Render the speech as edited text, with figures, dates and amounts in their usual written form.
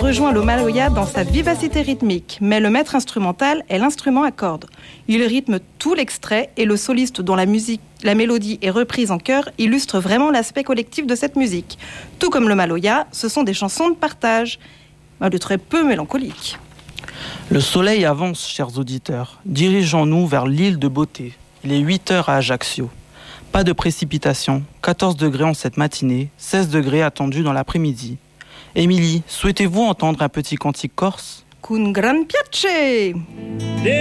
rejoint le maloya dans sa vivacité rythmique, mais le maître instrumental est l'instrument à cordes. Il rythme tout l'extrait et le soliste dont la mélodie est reprise en chœur illustre vraiment l'aspect collectif de cette musique. Tout comme le maloya, ce sont des chansons de partage, de très peu mélancoliques. Le soleil avance, chers auditeurs. Dirigeons-nous vers l'île de Beauté. Il est 8h à Ajaccio. Pas de précipitation, 14 degrés en cette matinée, 16 degrés attendus dans l'après-midi. Émilie, souhaitez-vous entendre un petit cantique corse ? Con gran piace!